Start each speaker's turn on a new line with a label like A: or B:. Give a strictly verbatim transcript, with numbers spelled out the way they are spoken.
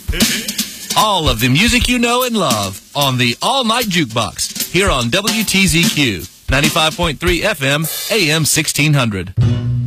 A: All of the music you know and love on the All Night Jukebox here on W T Z Q ninety-five point three F M, A M sixteen hundred.